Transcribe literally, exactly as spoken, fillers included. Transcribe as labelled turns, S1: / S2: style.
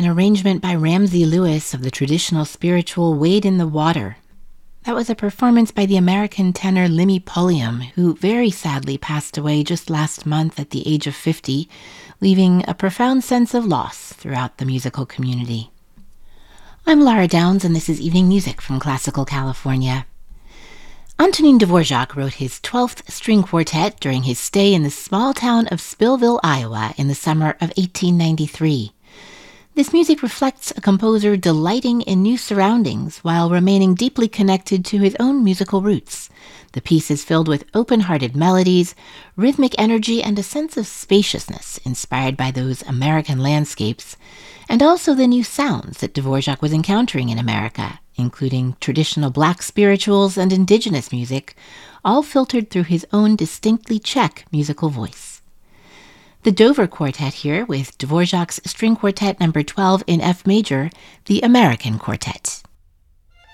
S1: an arrangement by Ramsey Lewis of the traditional spiritual Wade in the Water. That was a performance by the American tenor Limmy Pulliam, who very sadly passed away just last month at the age of fifty, leaving a profound sense of loss throughout the musical community. I'm Lara Downs, and this is Evening Music from Classical California. Antonin Dvorak wrote his twelfth string quartet during his stay in the small town of Spillville, Iowa in the summer of eighteen ninety-three. This music reflects a composer delighting in new surroundings while remaining deeply connected to his own musical roots. The piece is filled with open-hearted melodies, rhythmic energy, and a sense of spaciousness inspired by those American landscapes, and also the new sounds that Dvorak was encountering in America, including traditional black spirituals and indigenous music, all filtered through his own distinctly Czech musical voice. The Dover Quartet here with Dvorak's String Quartet number twelve in F major, the American Quartet.